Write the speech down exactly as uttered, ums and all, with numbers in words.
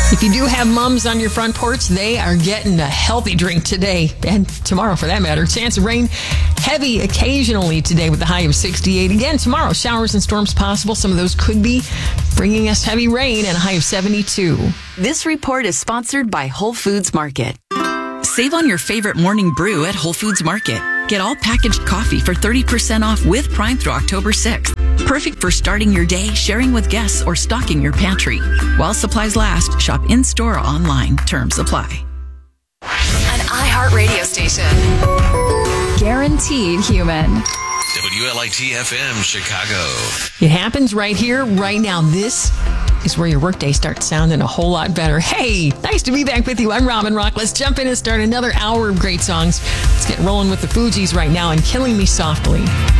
If you do have mums on your front porch, they are getting a healthy drink today and tomorrow for that matter. Chance of rain, heavy occasionally today with the high of sixty-eight. Again, tomorrow, showers and storms possible. Some of those could be bringing us heavy rain and a high of seventy-two. This report is sponsored by Whole Foods Market. Save on your favorite morning brew at Whole Foods Market. Get all packaged coffee for thirty percent off with Prime through October sixth. Perfect for starting your day, sharing with guests, or stocking your pantry. While supplies last, shop in-store or online. Terms apply. An iHeart radio station. Guaranteed human. W L I T F M Chicago. It happens right here, right now. This is where your workday starts sounding a whole lot better. Hey, nice to be back with you. I'm Robin Rock. Let's jump in and start another hour of great songs. Let's get rolling with the Fugees right now and Killing Me Softly.